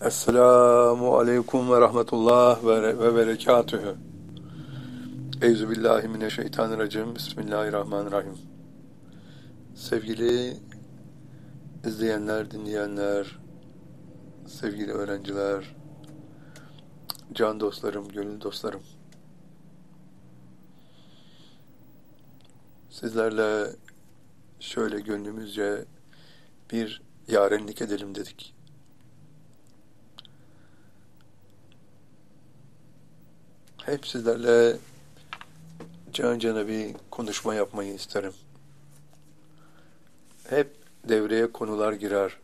Esselamu aleyküm ve rahmetullah ve berekatühü. Euzubillahimineşşeytanirracim. Bismillahirrahmanirrahim. Sevgili izleyenler, dinleyenler, sevgili öğrenciler, can dostlarım, gönül dostlarım. Sizlerle şöyle gönlümüzce bir yarenlik edelim dedik. Hep sizlerle can cana bir konuşma yapmayı isterim. Hep devreye konular girer.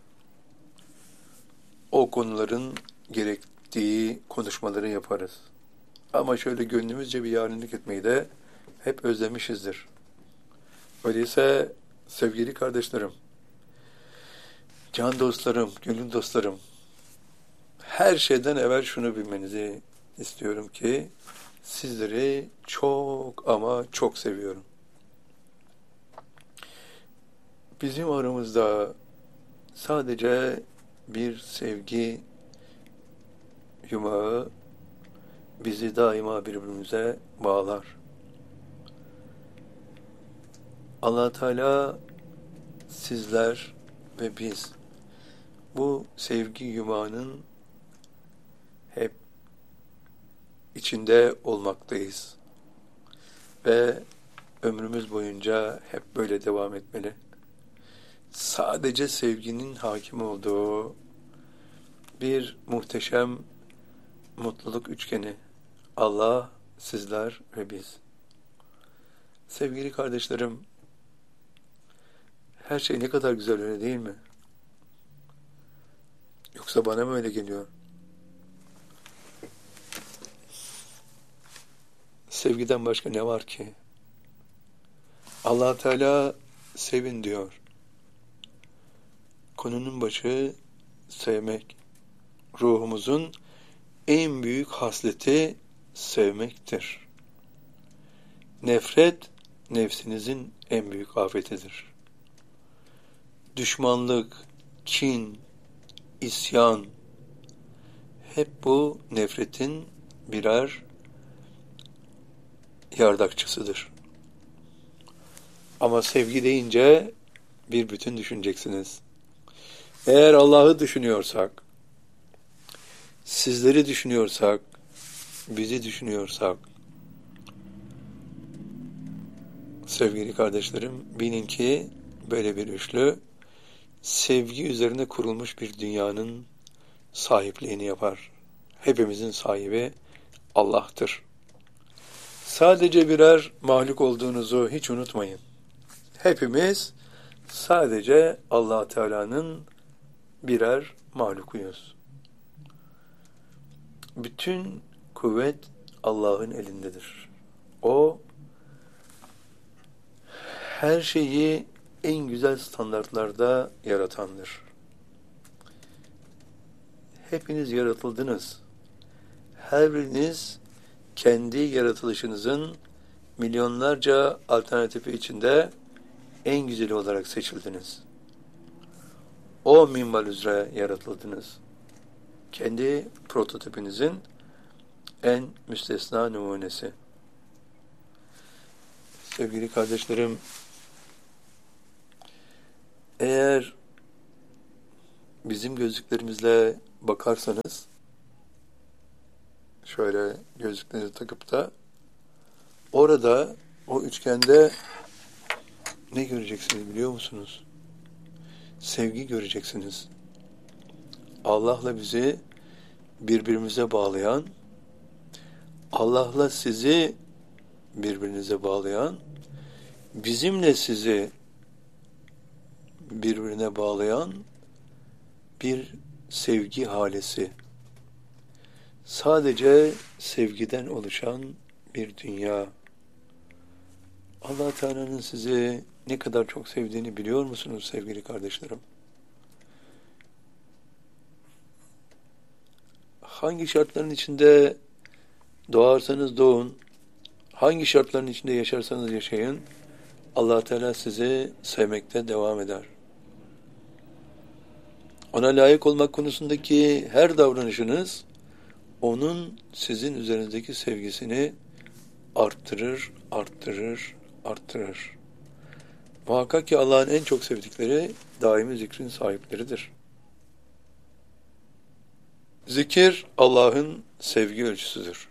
O konuların gerektiği konuşmaları yaparız. Ama şöyle gönlümüzce bir yarenlik etmeyi de hep özlemişizdir. Öyleyse sevgili kardeşlerim, can dostlarım, gönül dostlarım, her şeyden evvel şunu bilmenizi istiyorum ki sizleri çok ama çok seviyorum. Bizim aramızda sadece bir sevgi yumağı bizi daima birbirimize bağlar. Allah Teala sizler ve biz bu sevgi yumağının hep içinde olmaktayız. Ve ömrümüz boyunca hep böyle devam etmeli. Sadece sevginin hakim olduğu bir muhteşem mutluluk üçgeni. Allah, sizler ve biz. Sevgili kardeşlerim, her şey ne kadar güzel, öyle değil mi? Yoksa bana mı öyle geliyor? Sevgiden başka ne var ki? Allah Teala sevin diyor. Konunun başı sevmek. Ruhumuzun en büyük hasleti sevmektir. Nefret, nefsinizin en büyük afetidir. Düşmanlık, kin, isyan, hep bu nefretin birer yardakçısıdır. Ama sevgi deyince bir bütün düşüneceksiniz. Eğer Allah'ı düşünüyorsak, sizleri düşünüyorsak, bizi düşünüyorsak, sevgili kardeşlerim, bilin ki böyle bir üçlü, sevgi üzerine kurulmuş bir dünyanın sahipliğini yapar. Hepimizin sahibi Allah'tır. Sadece birer mahluk olduğunuzu hiç unutmayın. Hepimiz sadece Allah Teala'nın birer mahlukuyuz. Bütün kuvvet Allah'ın elindedir. O her şeyi en güzel standartlarda yaratandır. Hepiniz yaratıldınız. Her biriniz kendi yaratılışınızın milyonlarca alternatifi içinde en güzeli olarak seçildiniz. O minval üzere yaratıldınız. Kendi prototipinizin en müstesna numunesi. Sevgili kardeşlerim, eğer bizim gözlüklerimizle bakarsanız, şöyle gözlükleri takıp da orada, o üçgende ne göreceksiniz biliyor musunuz? Sevgi göreceksiniz. Allah'la bizi birbirimize bağlayan, Allah'la sizi birbirinize bağlayan, bizimle sizi birbirine bağlayan bir sevgi halesi. Sadece sevgiden oluşan bir dünya. Allah Teala'nın sizi ne kadar çok sevdiğini biliyor musunuz sevgili kardeşlerim? Hangi şartların içinde doğarsanız doğun, hangi şartların içinde yaşarsanız yaşayın, Allah Teala sizi sevmekte devam eder. Ona layık olmak konusundaki her davranışınız onun sizin üzerinizdeki sevgisini arttırır, arttırır, arttırır. Muhakkak ki Allah'ın en çok sevdikleri daimi zikrin sahipleridir. Zikir Allah'ın sevgi ölçüsüdür.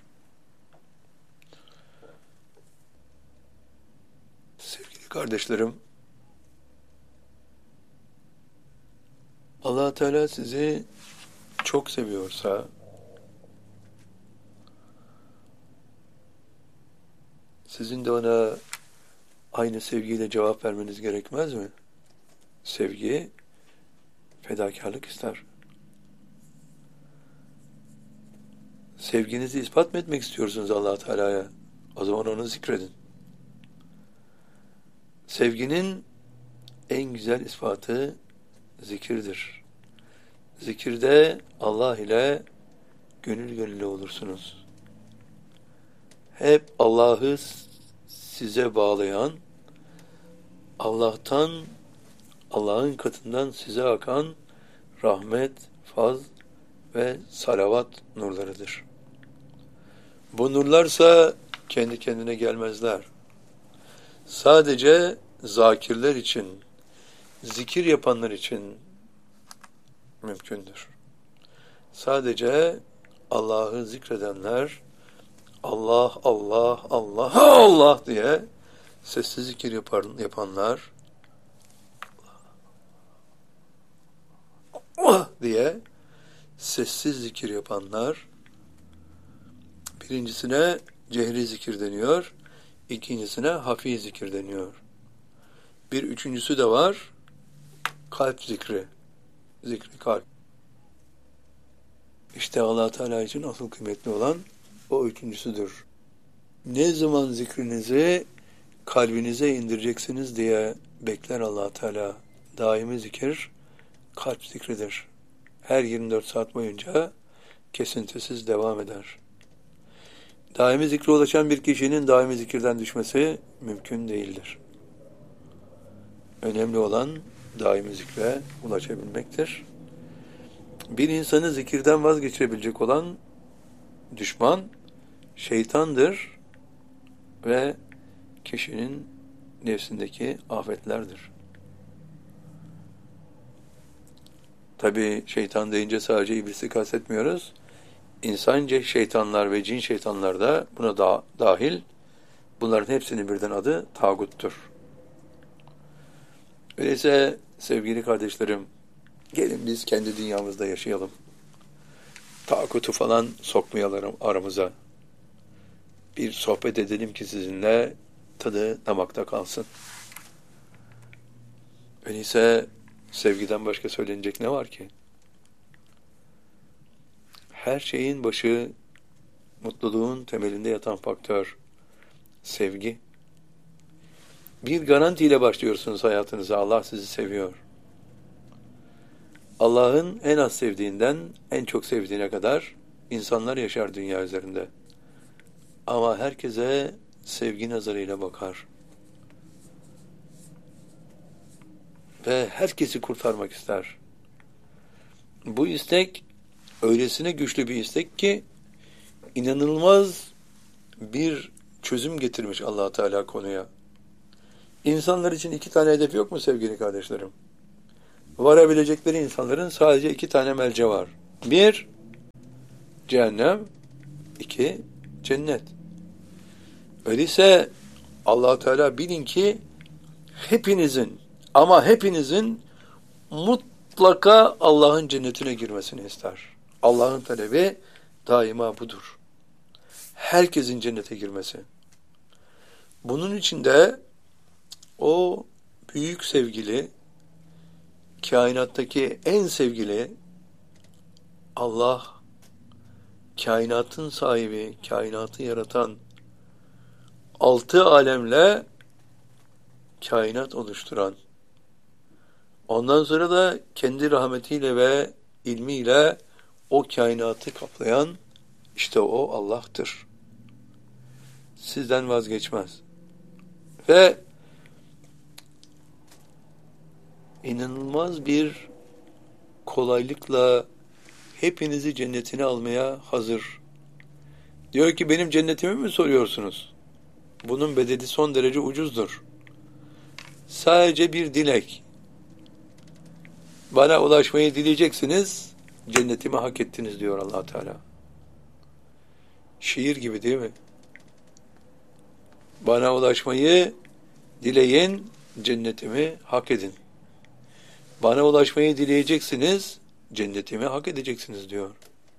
Sevgili kardeşlerim, Allah Teala sizi çok seviyorsa, sizin de ona aynı sevgiyle cevap vermeniz gerekmez mi? Sevgi, fedakarlık ister. Sevginizi ispat mı etmek istiyorsunuz Allah Teala'ya? O zaman onu zikredin. Sevginin en güzel ispatı zikirdir. Zikirde Allah ile gönül gönüle olursunuz. Hep Allah'ı size bağlayan, Allah'ın katından size akan rahmet, faz ve salavat nurlarıdır. Bu nurlarsa kendi kendine gelmezler. Sadece zakirler için, zikir yapanlar için mümkündür. Sadece Allah'ı zikredenler, Allah, Allah, Allah, Allah diye sessiz zikir yapanlar, Allah diye sessiz zikir yapanlar, birincisine cehri zikir deniyor, ikincisine hafi zikir deniyor. Bir üçüncüsü de var, kalp zikri, zikri kalp. İşte Allah Teala için asıl kıymetli olan o üçüncüsüdür. Ne zaman zikrinizi kalbinize indireceksiniz diye bekler Allah Teala. Daimi zikir kalp zikridir. Her 24 saat boyunca kesintisiz devam eder. Daimi zikre ulaşan bir kişinin daimi zikirden düşmesi mümkün değildir. Önemli olan daimi zikre ulaşabilmektir. Bir insanı zikirden vazgeçirebilecek olan düşman şeytandır ve kişinin nefsindeki afetlerdir. Tabi şeytan deyince sadece iblisi kastetmiyoruz. İnsanca şeytanlar ve cin şeytanlar da buna dahil. Bunların hepsinin birden adı tağuttur. Öyleyse sevgili kardeşlerim, gelin biz kendi dünyamızda yaşayalım. Tağutu falan sokmayalım aramıza. Bir sohbet edelim ki sizinle tadı damakta kalsın. Öyleyse sevgiden başka söylenecek ne var ki? Her şeyin başı, mutluluğun temelinde yatan faktör, sevgi. Bir garantiyle başlıyorsunuz hayatınıza. Allah sizi seviyor. Allah'ın en az sevdiğinden en çok sevdiğine kadar insanlar yaşar dünya üzerinde. Ama herkese sevgi nazarıyla bakar. Ve herkesi kurtarmak ister. Bu istek öylesine güçlü bir istek ki inanılmaz bir çözüm getirmiş Allah Teala konuya. İnsanlar için 2 tane hedef yok mu sevgili kardeşlerim? Varabilecekleri insanların sadece 2 tane melce var. 1, cehennem. 2, cennet. Öyleyse Allah Teala bilin ki hepinizin ama hepinizin mutlaka Allah'ın cennetine girmesini ister. Allah'ın talebi daima budur. Herkesin cennete girmesi. Bunun için de o büyük sevgili, kainattaki en sevgili Allah, kainatın sahibi, kainatı yaratan 6 alemle kainat oluşturan, ondan sonra da kendi rahmetiyle ve ilmiyle o kainatı kaplayan işte o Allah'tır. Sizden vazgeçmez. Ve inanılmaz bir kolaylıkla hepinizi cennetine almaya hazır. Diyor ki benim cennetimi mi soruyorsunuz? Bunun bedeli son derece ucuzdur. Sadece bir dilek. Bana ulaşmayı dileyeceksiniz, cennetimi hak ettiniz diyor Allah Teala. Şiir gibi değil mi? Bana ulaşmayı dileyin, cennetimi hak edin. Bana ulaşmayı dileyeceksiniz, cennetimi hak edeceksiniz diyor.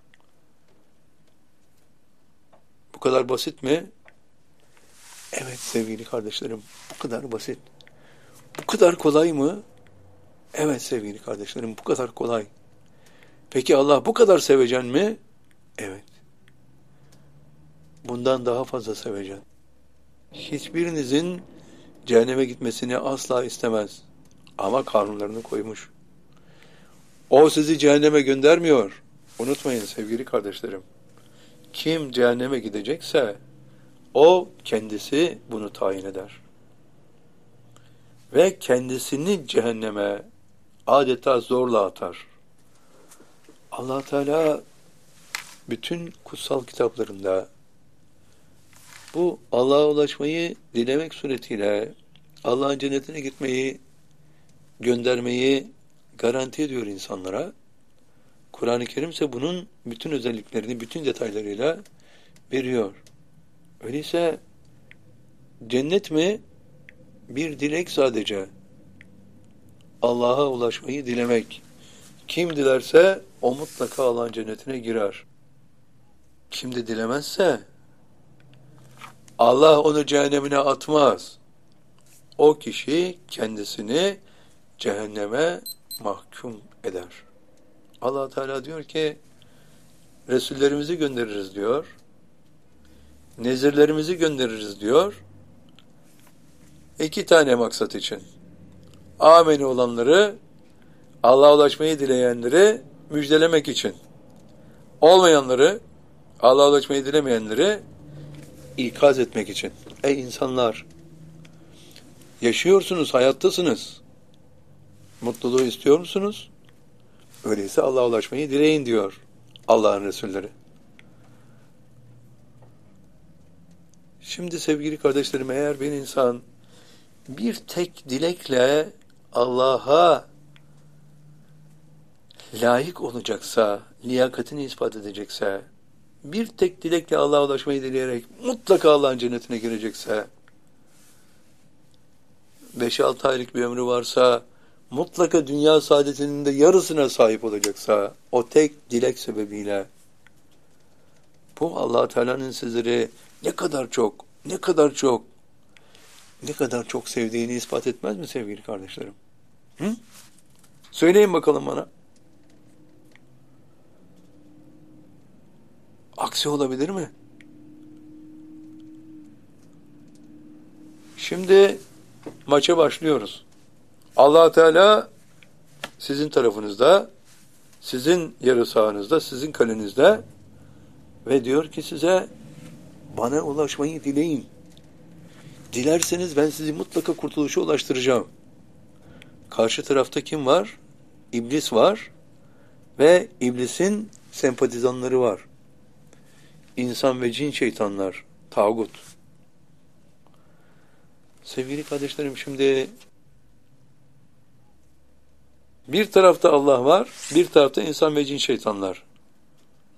Bu kadar basit mi? Evet sevgili kardeşlerim, bu kadar basit. Bu kadar kolay mı? Evet sevgili kardeşlerim, bu kadar kolay. Peki Allah bu kadar sevecen mi? Evet. Bundan daha fazla sevecen. Hiçbirinizin cehenneme gitmesini asla istemez. Ama kanunlarını koymuş. O sizi cehenneme göndermiyor. Unutmayın sevgili kardeşlerim. Kim cehenneme gidecekse o kendisi bunu tayin eder. Ve kendisini cehenneme adeta zorla atar. Allah Teala bütün kutsal kitaplarında bu Allah'a ulaşmayı dilemek suretiyle Allah'ın cennetine gitmeyi, göndermeyi garanti ediyor insanlara. Kur'an-ı Kerim ise bunun bütün özelliklerini, bütün detaylarıyla veriyor. Öyleyse cennet mi? Bir dilek sadece. Allah'a ulaşmayı dilemek. Kim dilerse o mutlaka Allah'ın cennetine girer. Kim de dilemezse Allah onu cehennemine atmaz. O kişi kendisini cehenneme mahkum eder. Allah Teala diyor ki Resullerimizi göndeririz diyor. Nezirlerimizi göndeririz diyor. 2 tane maksat için. Ameni olanları, Allah'a ulaşmayı dileyenleri müjdelemek için. Olmayanları, Allah'a ulaşmayı dilemeyenleri ikaz etmek için. Ey insanlar! Yaşıyorsunuz, hayattasınız. Mutluluğu istiyor musunuz? Öyleyse Allah'a ulaşmayı dileyin diyor Allah'ın Resulleri. Şimdi sevgili kardeşlerim, eğer bir insan bir tek dilekle Allah'a layık olacaksa, liyakatini ispat edecekse, bir tek dilekle Allah'a ulaşmayı dileyerek mutlaka Allah'ın cennetine girecekse, 5-6 aylık bir ömrü varsa, mutlaka dünya saadetinin de yarısına sahip olacaksa, o tek dilek sebebiyle, bu Allah Teala'nın sizleri ne kadar çok, ne kadar çok, ne kadar çok sevdiğini ispat etmez mi sevgili kardeşlerim? Hı? Söyleyin bakalım bana. Aksi olabilir mi? Şimdi maça başlıyoruz. Allah Teala sizin tarafınızda, sizin yarı sahanızda, sizin kalenizde ve diyor ki size bana ulaşmayı dileyin. Dilerseniz ben sizi mutlaka kurtuluşa ulaştıracağım. Karşı tarafta kim var? İblis var ve iblisin sempatizanları var. İnsan ve cin şeytanlar, tağut. Sevgili kardeşlerim, şimdi bir tarafta Allah var, bir tarafta insan ve cin şeytanlar.